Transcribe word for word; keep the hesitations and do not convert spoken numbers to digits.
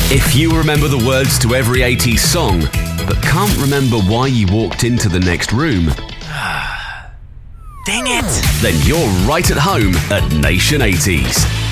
If you remember the words to every eighties song, but can't remember why you walked into the next room, Dang it! then you're right at home at Nation eighties.